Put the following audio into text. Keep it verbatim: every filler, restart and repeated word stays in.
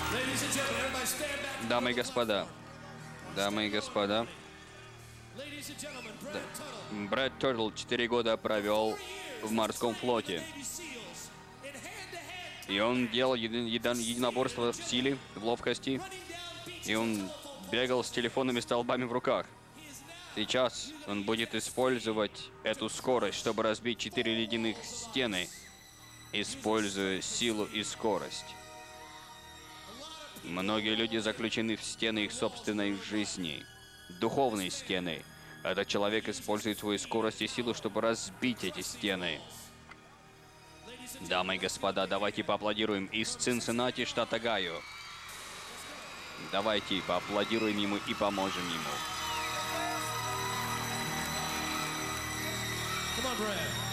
Дамы и господа, дамы и господа, да. Брэд Туртл четыре года провел в морском флоте. И он делал еди- еди- единоборство в силе, в ловкости. И он бегал с телефонными столбами в руках. Сейчас он будет использовать эту скорость, чтобы разбить четыре ледяных стены, используя силу и скорость. Многие люди заключены в стены их собственной жизни. Духовные стены. Этот человек использует свою скорость и силу, чтобы разбить эти стены. Дамы и господа, давайте поаплодируем из Цинциннати, штат Огайо. Давайте поаплодируем ему и поможем ему. Come on, Brad.